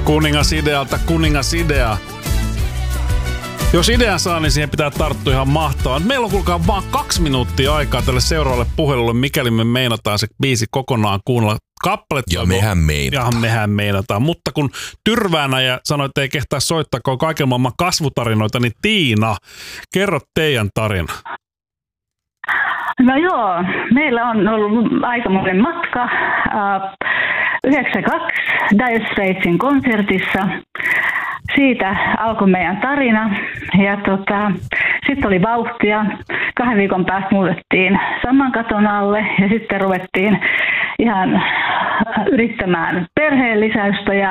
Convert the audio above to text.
Kuningasidealta kuningasidea. Jos idean saa, niin siihen pitää tarttua ihan mahtavaa. Meillä on kuulkaa vaan 2 minuuttia aikaa tälle seuraavalle puhelulle, mikäli me meinataan se biisi kokonaan kuunnella. Kappalet ja mehän meinataan. Mutta kun Tyrväänä ja sanoi, että ei kehtaa soittaa, kun on kaiken maailman kasvutarinoita, niin Tiina, kerro teidän tarina. No joo, meillä on ollut aikamoinen matka. 92 Dire Straitsin konsertissa. Siitä alkoi meidän tarina ja sitten oli vauhtia. 2 viikon päästä muutettiin saman katon alle ja sitten ruvettiin ihan yrittämään perheen lisäystä ja